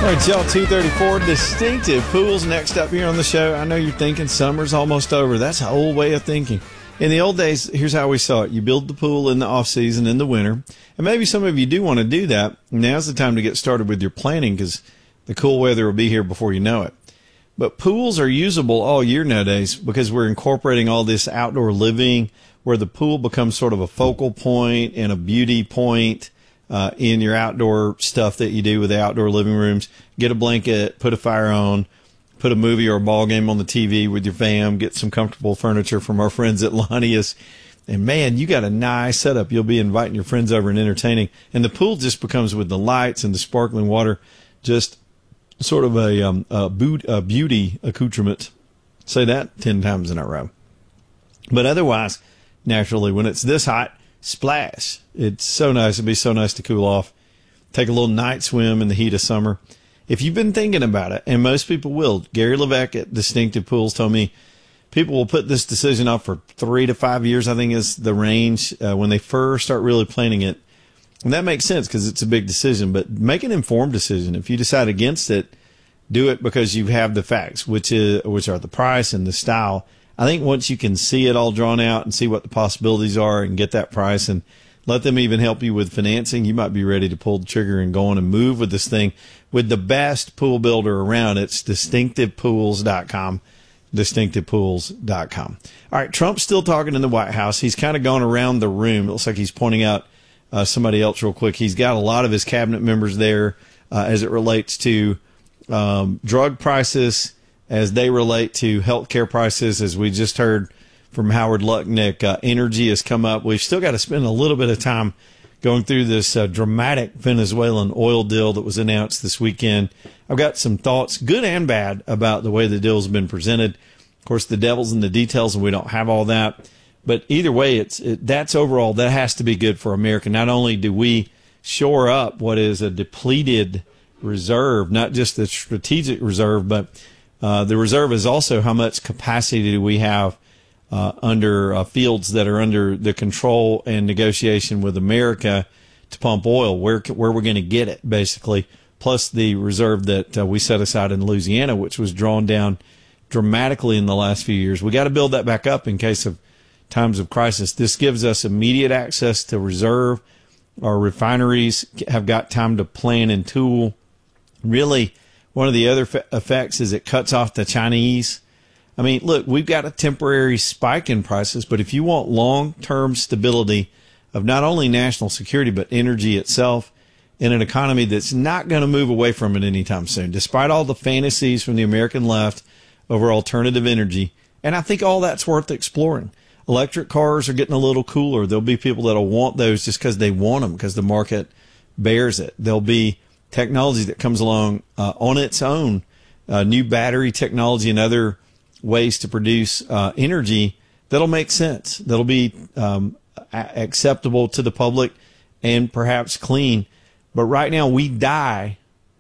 All right, y'all, 234 Distinctive Pools next up here on the show. I know you're thinking summer's almost over. That's an old way of thinking. In the old days, here's how we saw it. You build the pool in the off season in the winter, and maybe some of you do want to do that. Now's the time to get started with your planning because the cool weather will be here before you know it. But pools are usable all year nowadays because we're incorporating all this outdoor living where the pool becomes sort of a focal point and a beauty point in your outdoor stuff that you do with the outdoor living rooms. Get a blanket, put a fire on, put a movie or a ball game on the TV with your fam, get some comfortable furniture from our friends at Lanius. And man, you got a nice setup. You'll be inviting your friends over and entertaining. And the pool just becomes, with the lights and the sparkling water, just sort of a beauty accoutrement. Say that 10 times in a row. But otherwise, naturally, when it's this hot, splash. It's so nice. It'd be so nice to cool off. Take a little night swim in the heat of summer. If you've been thinking about it, and most people will, Gary Levesque at Distinctive Pools told me people will put this decision off for 3 to 5 years, I think is the range, when they first start really planning it. And that makes sense because it's a big decision, but make an informed decision. If you decide against it, do it because you have the facts, which are the price and the style. I think once you can see it all drawn out and see what the possibilities are and get that price and let them even help you with financing, you might be ready to pull the trigger and go on and move with this thing with the best pool builder around. It's distinctivepools.com, distinctivepools.com. All right, Trump's still talking in the White House. He's kind of gone around the room. It looks like he's pointing out somebody else real quick. He's got a lot of his cabinet members there as it relates to drug prices, as they relate to healthcare prices. As we just heard from Howard Lutnick, energy has come up. We've still got to spend a little bit of time going through this dramatic Venezuelan oil deal that was announced this weekend. I've got some thoughts, good and bad, about the way the deal's been presented. Of course, the devil's in the details, and we don't have all that. But either way, that's overall, that has to be good for America. Not only do we shore up what is a depleted reserve, not just the strategic reserve, but the reserve is also how much capacity do we have under fields that are under the control and negotiation with America to pump oil, where we're going to get it, basically, plus the reserve that we set aside in Louisiana, which was drawn down dramatically in the last few years. We got to build that back up in case of times of crisis. This gives us immediate access to reserve. Our refineries have got time to plan and tool. Really, one of the other effects is it cuts off the Chinese. I mean, look, we've got a temporary spike in prices, but if you want long-term stability of not only national security, but energy itself in an economy that's not going to move away from it anytime soon, despite all the fantasies from the American left over alternative energy. And I think all that's worth exploring. Electric cars are getting a little cooler. There'll be people that'll want those just because they want them, because the market bears it. There'll be technology that comes along on its own, new battery technology and other ways to produce energy that'll make sense, that'll be acceptable to the public and perhaps clean. But right now we die.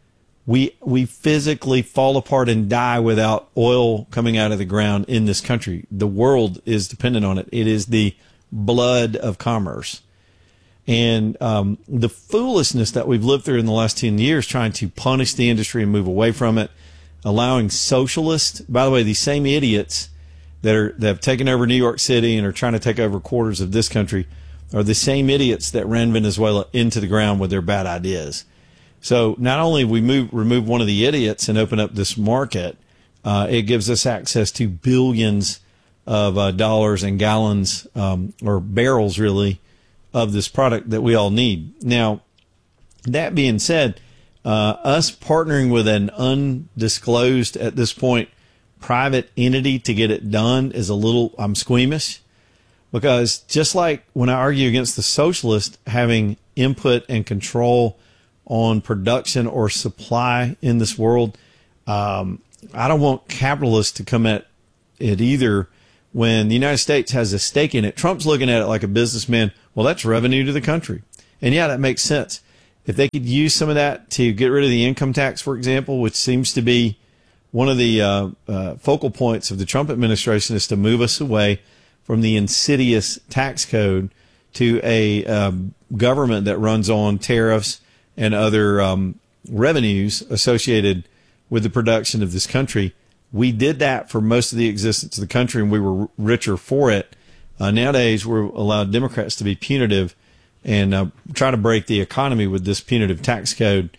We physically fall apart and die without oil coming out of the ground in this country. The world is dependent on it. It is the blood of commerce. And the foolishness that we've lived through in the last 10 years trying to punish the industry and move away from it, allowing socialists, by the way, these same idiots that have taken over New York City and are trying to take over quarters of this country are the same idiots that ran Venezuela into the ground with their bad ideas. So not only have we remove one of the idiots and open up this market, it gives us access to billions of dollars and gallons or barrels, really, of this product that we all need. Now, that being said, us partnering with an undisclosed, at this point, private entity to get it done is I'm squeamish, because just like when I argue against the socialist having input and control on production or supply in this world, I don't want capitalists to come at it either when the United States has a stake in it. Trump's looking at it like a businessman. Well, that's revenue to the country. And yeah, that makes sense. If they could use some of that to get rid of the income tax, for example, which seems to be one of the focal points of the Trump administration, is to move us away from the insidious tax code to a government that runs on tariffs and other revenues associated with the production of this country. We did that for most of the existence of the country, and we were richer for it. Nowadays, we're allowed Democrats to be punitive and try to break the economy with this punitive tax code.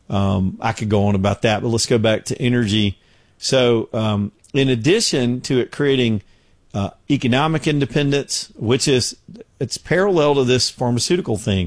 I could go on about that, but let's go back to energy. So in addition to it creating economic independence, which it's parallel to this pharmaceutical thing,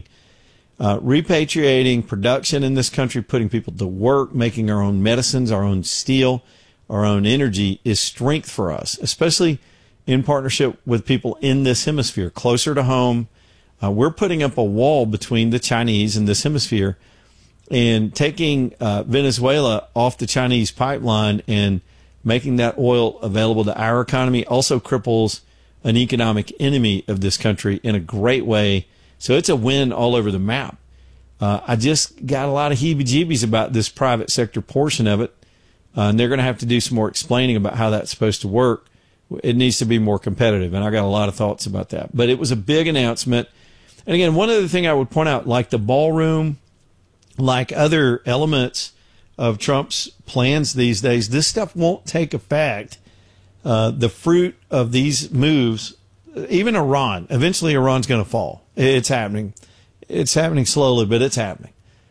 repatriating production in this country, putting people to work, making our own medicines, our own steel, our own energy is strength for us, especially in partnership with people in this hemisphere, closer to home. We're putting up a wall between the Chinese and this hemisphere, and taking Venezuela off the Chinese pipeline and making that oil available to our economy also cripples an economic enemy of this country in a great way. So it's a win all over the map. I just got a lot of heebie-jeebies about this private sector portion of it, and they're going to have to do some more explaining about how that's supposed to work. It needs to be more competitive, and I got a lot of thoughts about that. But it was a big announcement. And again, one other thing I would point out, like the ballroom, like other elements of Trump's plans these days, this stuff won't take effect. The fruit of these moves, even Iran, eventually Iran's going to fall. It's happening. It's happening slowly, but it's happening.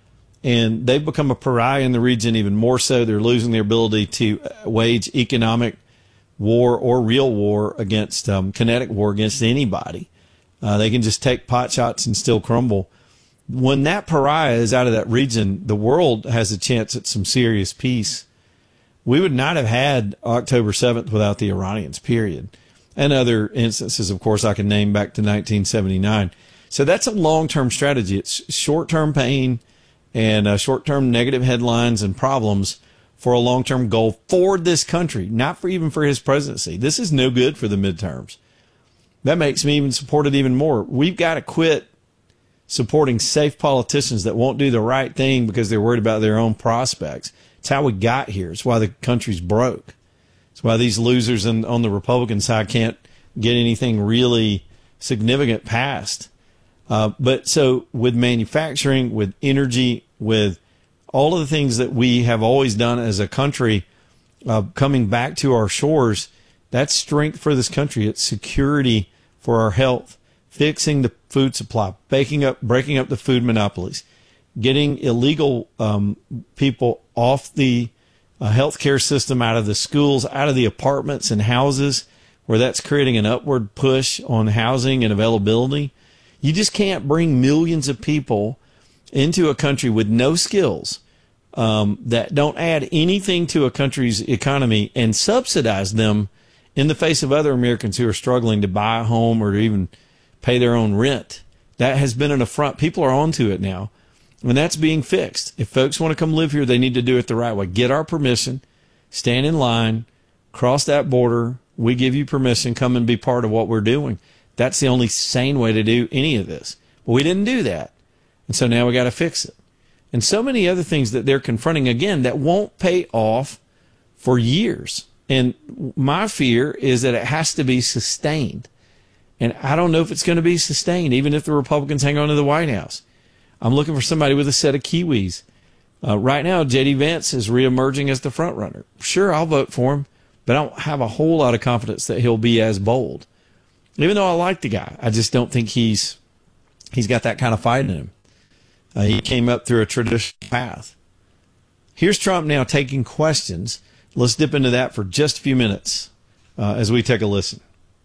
And they've become a pariah in the region even more so. They're losing their ability to wage economic war or real war against, kinetic war against anybody. They can just take pot shots and still crumble. When that pariah is out of that region, the world has a chance at some serious peace. We would not have had October 7th without the Iranians, period. And other instances, of course, I can name back to 1979. So that's a long-term strategy. It's short-term pain and short-term negative headlines and problems for a long-term goal for this country, not for even for his presidency. This is no good for the midterms. That makes me even support it even more. We've got to quit supporting safe politicians that won't do the right thing because they're worried about their own prospects. It's how we got here. It's why the country's broke. It's why these losers on the Republican side can't get anything really significant passed. But so with manufacturing, with energy, with all of the things that we have always done as a country, coming back to our shores, that's strength for this country. It's security for our health, fixing the food supply, breaking up the food monopolies, getting illegal people off the healthcare system, out of the schools, out of the apartments and houses, where that's creating an upward push on housing and availability. You just can't bring millions of people into a country with no skills that don't add anything to a country's economy and subsidize them in the face of other Americans who are struggling to buy a home or to even pay their own rent. That has been an affront. People are onto it now, and that's being fixed. If folks want to come live here, they need to do it the right way. Get our permission, stand in line, cross that border. We give you permission. Come and be part of what we're doing. That's the only sane way to do any of this. But we didn't do that, and so now we got to fix it. And so many other things that they're confronting, again, that won't pay off for years. And my fear is that it has to be sustained. And I don't know if it's going to be sustained, even if the Republicans hang on to the White House. I'm looking for somebody with a set of kiwis. Right now, J.D. Vance is reemerging as the front runner. Sure, I'll vote for him, but I don't have a whole lot of confidence that he'll be as bold. Even though I like the guy, I just don't think he's got that kind of fight in him. He came up through a traditional path. Here's Trump now taking questions. Let's dip into that for just a few minutes as we take a listen.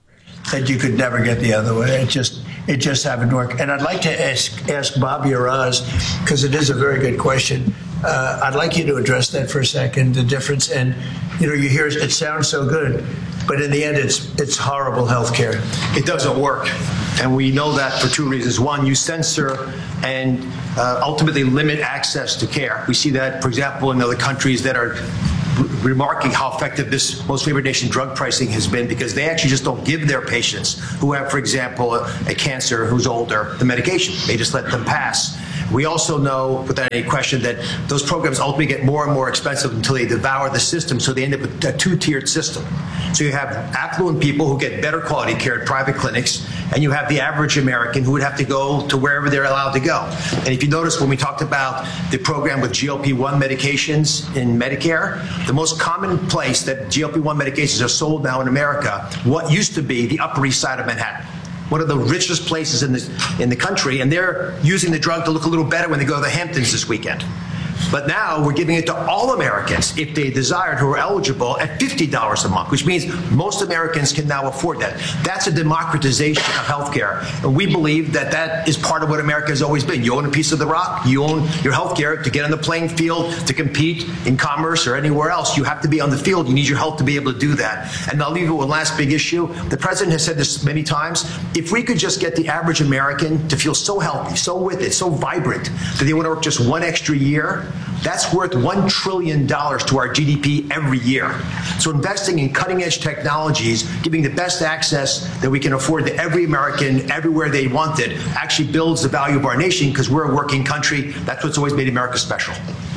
That you could never get the other way. It just happened to work. And I'd like to ask Bobby Raz, because it is a very good question. I'd like you to address that for a second, the difference. And, you hear it sounds so good, but in the end, it's horrible health care. It doesn't work. And we know that for two reasons. One, you censor and ultimately limit access to care. We see that, for example, in other countries that are remarking how effective this most favored nation drug pricing has been, because they actually just don't give their patients who have, for example, a cancer who's older, the medication. They just let them pass. We also know, without any question, that those programs ultimately get more and more expensive until they devour the system, so they end up with a two-tiered system. So you have affluent people who get better quality care at private clinics, and you have the average American who would have to go to wherever they're allowed to go. And if you notice, when we talked about the program with GLP-1 medications in Medicare, the most common place that GLP-1 medications are sold now in America, what used to be the Upper East Side of Manhattan, one of the richest places in the country, and they're using the drug to look a little better when they go to the Hamptons this weekend. But now we're giving it to all Americans, if they desire, who are eligible, at $50 a month, which means most Americans can now afford that. That's a democratization of healthcare. And we believe that that is part of what America has always been. You own a piece of the rock, you own your healthcare to get on the playing field, to compete in commerce or anywhere else. You have to be on the field. You need your health to be able to do that. And I'll leave you with one last big issue. The president has said this many times. If we could just get the average American to feel so healthy, so with it, so vibrant, that they want to work just one extra year, that's worth $1 trillion to our GDP every year. So investing in cutting-edge technologies, giving the best access that we can afford to every American, everywhere they want it, actually builds the value of our nation, because we're a working country. That's what's always made America special.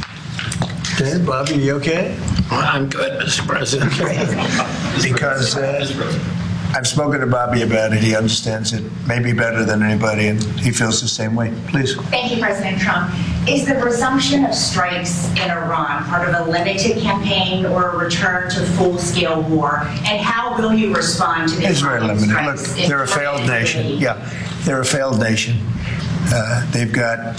Dan, Bobby, you okay? I'm good, Mr. President. Because I've spoken to Bobby about it. He understands it maybe better than anybody, and he feels the same way. Please. Thank you, President Trump. Is the resumption of strikes in Iran part of a limited campaign or a return to full-scale war? And how will you respond to this? It's very limited. Look, they're a failed nation. Yeah, they're a failed nation. They've got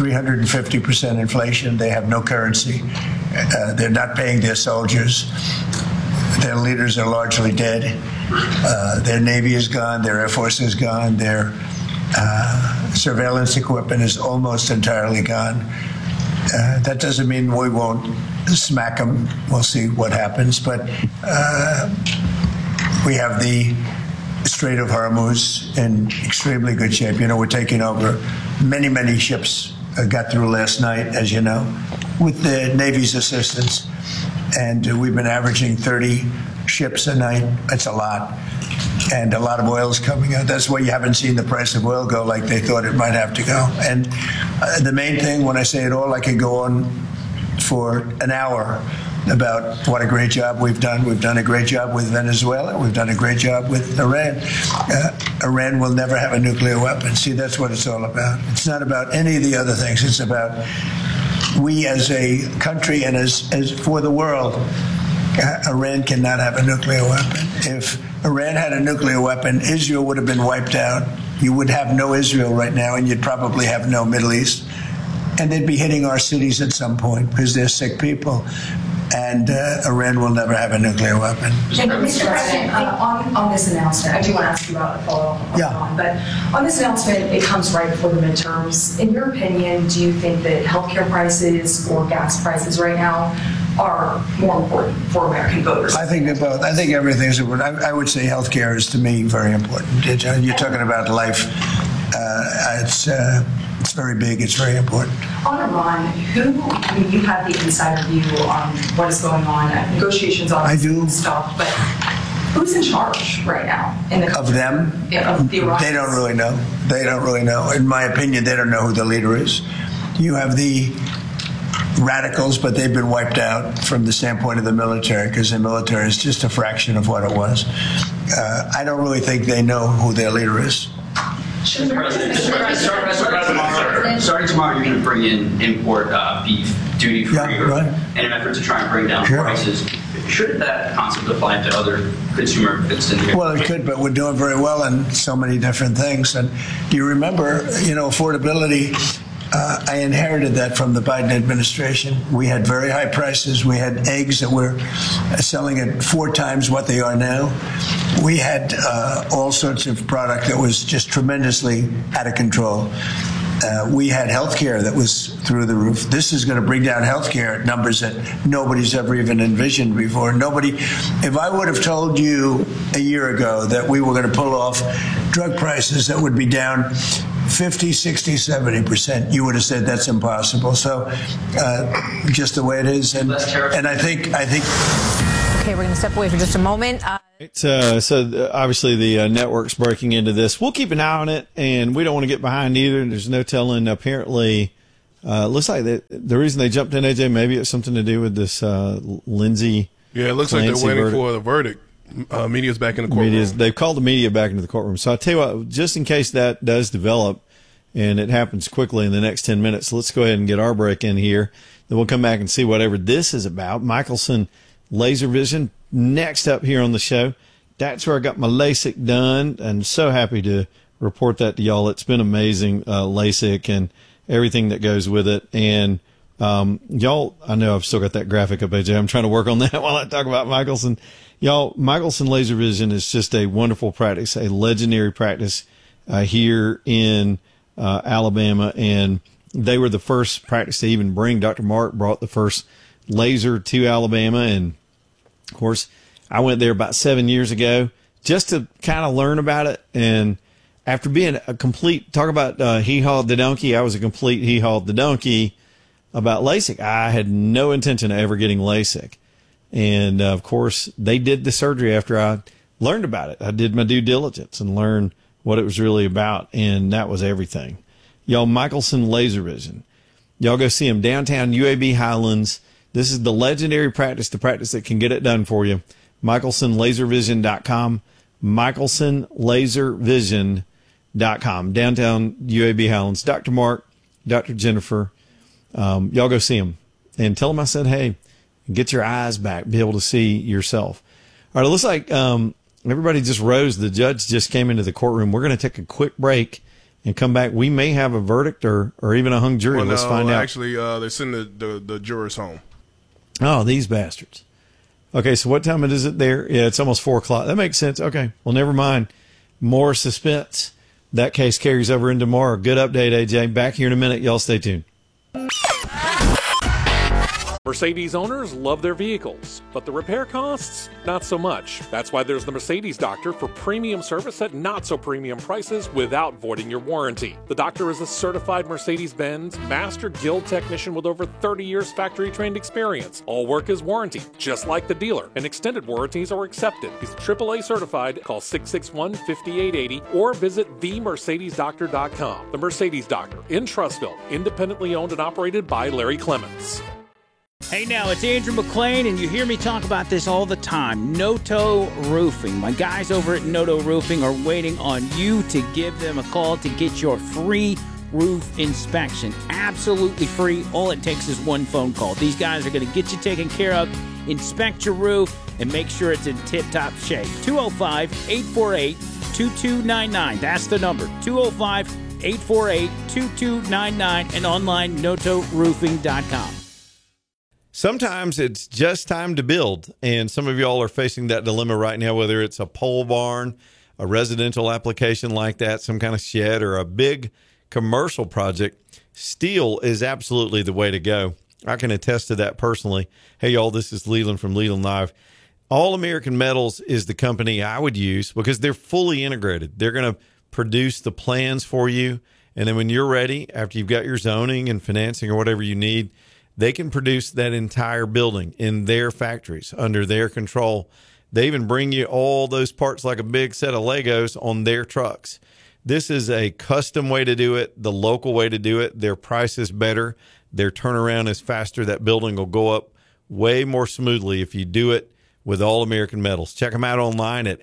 350% inflation. They have no currency. They're not paying their soldiers. Their leaders are largely dead. Their Navy is gone. Their Air Force is gone. Their surveillance equipment is almost entirely gone. That doesn't mean we won't smack them. We'll see what happens. But we have the Strait of Hormuz in extremely good shape. You know, we're taking over. Many ships got through last night, as you know, with the Navy's assistance. And we've been averaging 30 ships a night. That's a lot. And a lot of oil is coming out. That's why you haven't seen the price of oil go like they thought it might have to go. And the main thing, when I say it all, I could go on for an hour about what a great job we've done. We've done a great job with Venezuela. We've done a great job with Iran. Iran will never have a nuclear weapon. See, that's what it's all about. It's not about any of the other things. It's about we as a country and as for the world. Iran cannot have a nuclear weapon. If Iran had a nuclear weapon, Israel would have been wiped out. You would have no Israel right now, and you'd probably have no Middle East. And they'd be hitting our cities at some point because they're sick people. And Iran will never have a nuclear weapon. Mr. President, on this announcement, I do want to ask you about a follow-up. Yeah. But on this announcement, it comes right before the midterms. In your opinion, do you think that healthcare prices or gas prices right now are more important for American voters? I think they're both. I think everything's important. I would say healthcare is, to me, very important. You're talking about life. It's very big. It's very important. On Iran, you have the insider view on what is going on. Negotiations obviously stopped, but who's in charge right now in the country? Of them? Yeah, of the Iranians. They don't really know. They don't really know. In my opinion, they don't know who the leader is. You have the radicals, but they've been wiped out from the standpoint of the military, because the military is just a fraction of what it was. I don't really think they know who their leader is. Starting tomorrow, you're going to bring in import beef duty-free in an effort to try and bring down prices. Should that concept apply to other consumer goods in here? Well, it could, but we're doing very well in so many different things. And do you remember, affordability? I inherited that from the Biden administration. We had very high prices. We had eggs that were selling at 4 times what they are now. We had all sorts of product that was just tremendously out of control. We had healthcare that was through the roof. This is going to bring down healthcare numbers that nobody's ever even envisioned before. If I would have told you a year ago that we were going to pull off drug prices that would be down 50, 60, 70%, you would have said that's impossible. So just the way it is. And I think. Okay, we're going to step away for just a moment. So obviously the network's breaking into this. We'll keep an eye on it, and we don't want to get behind either. There's no telling. Apparently, Looks like the reason they jumped in, AJ, maybe it's something to do with this Lindsay. Yeah, it looks like they're waiting for the verdict. Media's back in the courtroom. They've called the media back into the courtroom. So I tell you what, just in case that does develop and it happens quickly in the next 10 minutes, let's go ahead and get our break in here. Then we'll come back and see whatever this is about. Michelson Laser Vision next up here on the show. That's where I got my LASIK done, and so happy to report that to y'all. It's been amazing, LASIK and everything that goes with it. And y'all, I know I've still got that graphic up, AJ. I'm trying to work on that while I talk about Michelson. Y'all, Michelson Laser Vision is just a wonderful practice, a legendary practice here in Alabama. And they were the first practice to even bring. Dr. Mark brought the first laser to Alabama. And, of course, I went there about 7 years ago just to kind of learn about it. And after being a complete, talk about hee-hawed the donkey, I was a complete hee-hawed the donkey about LASIK. I had no intention of ever getting LASIK. And, of course, they did the surgery after I learned about it. I did my due diligence and learned what it was really about, and that was everything. Y'all, Michelson Laser Vision. Y'all go see him downtown UAB Highlands. This is the legendary practice, the practice that can get it done for you. MichelsonLaserVision.com. MichelsonLaserVision.com. Downtown UAB Highlands. Dr. Mark, Dr. Jennifer. Y'all go see him and tell them I said, hey, get your eyes back, be able to see yourself. All right, it looks like everybody just rose. The judge just came into the courtroom. We're going to take a quick break and come back. We may have a verdict or even a hung jury. Let's find out. Actually, they're sending the jurors home. Oh, these bastards. Okay, so what time is it there? Yeah, it's almost 4 o'clock. That makes sense. Okay, well, never mind. More suspense. That case carries over into tomorrow. Good update, AJ. Back here in a minute. Y'all stay tuned. Mercedes owners love their vehicles, but the repair costs, not so much. That's why there's the Mercedes Doctor for premium service at not so premium prices without voiding your warranty. The Doctor is a certified Mercedes-Benz Master Guild technician with over 30 years factory-trained experience. All work is warranty, just like the dealer, and extended warranties are accepted. He's AAA certified. Call 661-5880 or visit themercedesdoctor.com. The Mercedes Doctor in Trussville, independently owned and operated by Larry Clements. Hey now, it's Andrew McLean, and you hear me talk about this all the time. Noto Roofing. My guys over at Noto Roofing are waiting on you to give them a call to get your free roof inspection. Absolutely free. All it takes is one phone call. These guys are going to get you taken care of, inspect your roof, and make sure it's in tip-top shape. 205-848-2299. That's the number. 205-848-2299 and online notoroofing.com. Sometimes it's just time to build, and some of y'all are facing that dilemma right now, whether it's a pole barn, a residential application like that, some kind of shed, or a big commercial project. Steel is absolutely the way to go. I can attest to that personally. Hey, y'all, this is Leland from Leland Live. All American Metals is the company I would use because they're fully integrated. They're going to produce the plans for you, and then when you're ready, after you've got your zoning and financing or whatever you need, they can produce that entire building in their factories under their control. They even bring you all those parts like a big set of Legos on their trucks. This is a custom way to do it, the local way to do it. Their price is better. Their turnaround is faster. That building will go up way more smoothly if you do it with All American Metals. Check them out online at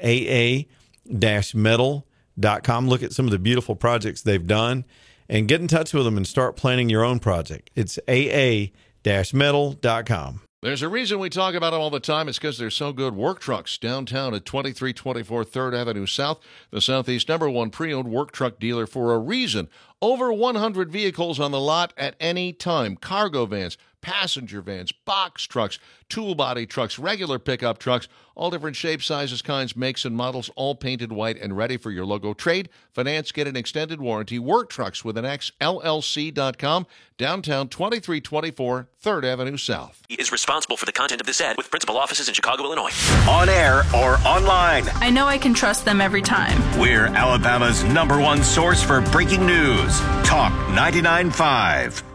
aa-metal.com. Look at some of the beautiful projects they've done. And get in touch with them and start planning your own project. It's aa-metal.com. There's a reason we talk about them all the time. It's because they're so good. Work Trucks, downtown at 2324 3rd Avenue South, the Southeast #1 pre-owned work truck dealer for a reason. Over 100 vehicles on the lot at any time. Cargo vans, passenger vans, box trucks, tool body trucks, regular pickup trucks, all different shapes, sizes, kinds, makes, and models, all painted white and ready for your logo. Trade, finance, get an extended warranty. Work Trucks with an X, LLC.com, downtown 2324 3rd Avenue South. He is responsible for the content of this ad with principal offices in Chicago, Illinois. On air or online. I know I can trust them every time. We're Alabama's #1 source for breaking news. Talk 99.5.